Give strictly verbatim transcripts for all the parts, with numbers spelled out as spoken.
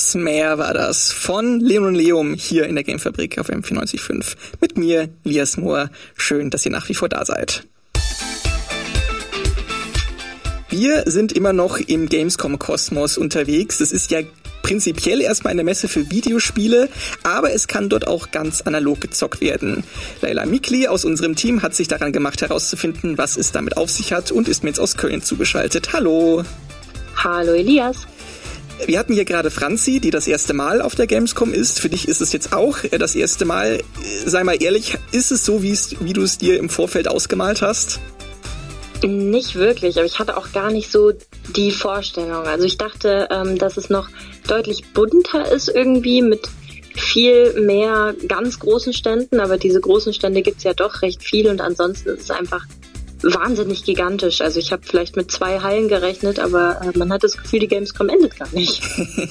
Nightmare war das von Leon und Leum hier in der Gamefabrik auf M vierundneunzig Komma fünf. Mit mir, Lias Mohr. Schön, dass ihr nach wie vor da seid. Wir sind immer noch im Gamescom-Kosmos unterwegs. Das ist ja prinzipiell erstmal eine Messe für Videospiele, aber es kann dort auch ganz analog gezockt werden. Laila Mikli aus unserem Team hat sich daran gemacht, herauszufinden, was es damit auf sich hat und ist mir jetzt aus Köln zugeschaltet. Hallo! Hallo Elias! Wir hatten hier gerade Franzi, die das erste Mal auf der Gamescom ist. Für dich ist es jetzt auch das erste Mal. Sei mal ehrlich, ist es so, wie du es dir im Vorfeld ausgemalt hast? Nicht wirklich, aber ich hatte auch gar nicht so die Vorstellung. Also ich dachte, ähm, dass es noch deutlich bunter ist irgendwie mit viel mehr ganz großen Ständen, aber diese großen Stände gibt es ja doch recht viel und ansonsten ist es einfach wahnsinnig gigantisch. Also ich habe vielleicht mit zwei Hallen gerechnet, aber äh, man hat das Gefühl, die Gamescom endet gar nicht.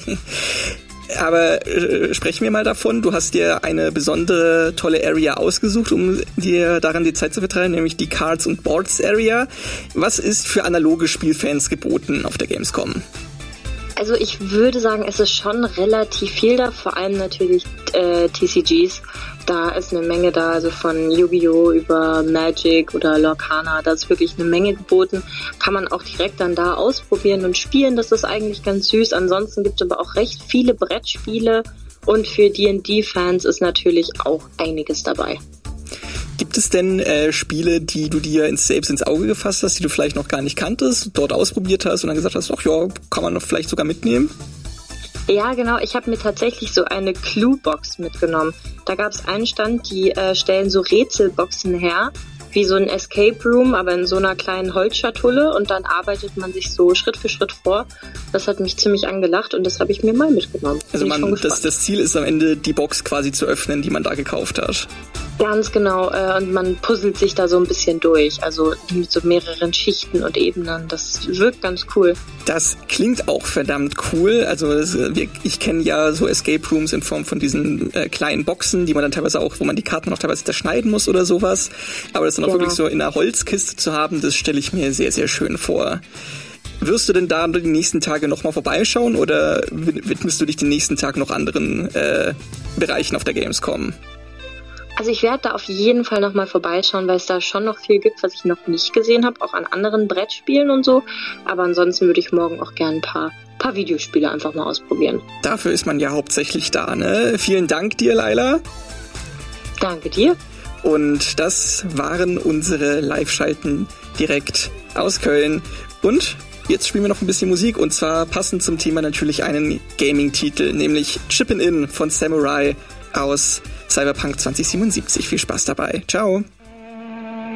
Aber äh, sprechen wir mal davon, du hast dir eine besondere tolle Area ausgesucht, um dir daran die Zeit zu vertreiben, nämlich die Cards und Boards Area. Was ist für analoge Spielfans geboten auf der Gamescom? Also ich würde sagen, es ist schon relativ viel da, vor allem natürlich äh, T C Gs. Da ist eine Menge da, also von Yu-Gi-Oh! Über Magic oder Lorcana, da ist wirklich eine Menge geboten. Kann man auch direkt dann da ausprobieren und spielen, das ist eigentlich ganz süß. Ansonsten gibt es aber auch recht viele Brettspiele und für D und D-Fans ist natürlich auch einiges dabei. Gibt es denn äh, Spiele, die du dir ins, selbst ins Auge gefasst hast, die du vielleicht noch gar nicht kanntest, dort ausprobiert hast und dann gesagt hast, ach ja, kann man noch vielleicht sogar mitnehmen? Ja, genau. Ich habe mir tatsächlich so eine Clue-Box mitgenommen. Da gab es einen Stand, die äh, stellen so Rätselboxen her, wie so ein Escape Room, aber in so einer kleinen Holzschatulle und dann arbeitet man sich so Schritt für Schritt vor. Das hat mich ziemlich angelacht und das habe ich mir mal mitgenommen. Also man, das, das Ziel ist am Ende, die Box quasi zu öffnen, die man da gekauft hat. Ganz genau, äh, und man puzzelt sich da so ein bisschen durch, also mit so mehreren Schichten und Ebenen, das wirkt ganz cool. Das klingt auch verdammt cool, also das, ich kenne ja so Escape Rooms in Form von diesen äh, kleinen Boxen, die man dann teilweise auch, wo man die Karten noch teilweise zerschneiden muss oder sowas, aber das dann auch ja. wirklich so in einer Holzkiste zu haben, das stelle ich mir sehr, sehr schön vor. Wirst du denn da die nächsten Tage nochmal vorbeischauen oder widmest du dich den nächsten Tag noch anderen äh, Bereichen auf der Gamescom? Also ich werde da auf jeden Fall nochmal vorbeischauen, weil es da schon noch viel gibt, was ich noch nicht gesehen habe, auch an anderen Brettspielen und so. Aber ansonsten würde ich morgen auch gerne ein paar, paar Videospiele einfach mal ausprobieren. Dafür ist man ja hauptsächlich da, ne? Vielen Dank dir, Laila. Danke dir. Und das waren unsere Live-Schalten direkt aus Köln. Und jetzt spielen wir noch ein bisschen Musik und zwar passend zum Thema natürlich einen Gaming-Titel, nämlich Chippin' In von Samurai aus Cyberpunk zwanzig siebenundsiebzig. Viel Spaß dabei. Ciao.